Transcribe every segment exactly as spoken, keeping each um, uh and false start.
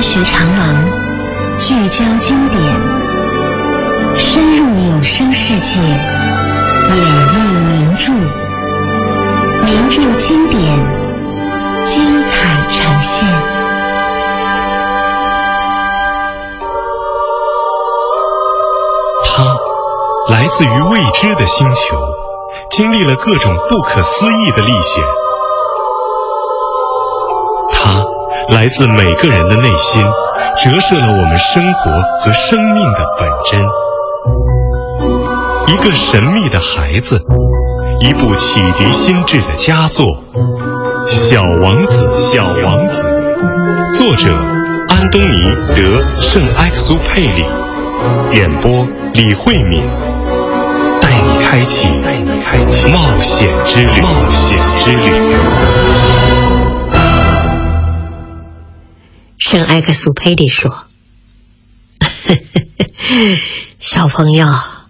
学长廊，聚焦经典，深入有声世界，演绎名著，名著经典，精彩呈现。 它来自于未知的星球，经历了各种不可思议的历险。它来自每个人的内心，折射了我们生活和生命的本真。一个神秘的孩子，一部启迪心智的佳作，《小王子》。小王子，作者安东尼·德·圣埃克苏佩里，演播李慧敏，带你开启带你开启冒险之旅。冒险之旅。 圣埃克苏佩里说：“小朋友，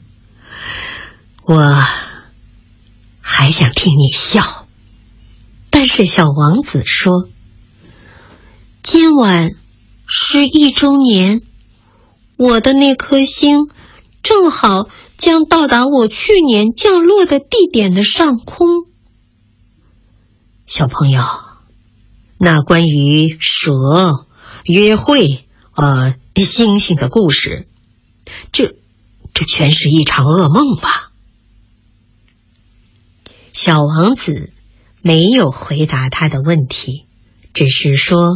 我还想听你笑。”但是小王子说：“今晚是一周年，我的那颗星正好将到达我去年降落的地点的上空。”小朋友，那关于蛇、约会、呃，星星的故事，这这全是一场噩梦吧？小王子没有回答他的问题，只是说：“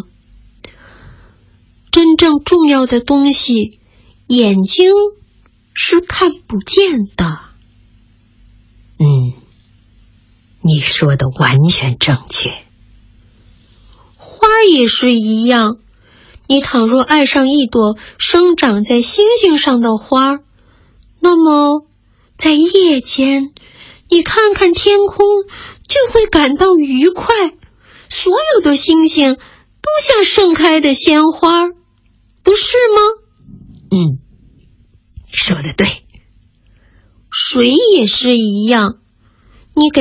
真正重要的东西，眼睛是看不见的。”嗯，你说的完全正确。花也是一样，你倘若爱上一朵生长在星星上的花，那么在夜间你看看天空就会感到愉快，所有的星星都像盛开的鲜花，不是吗？嗯，说得对。水也是一样，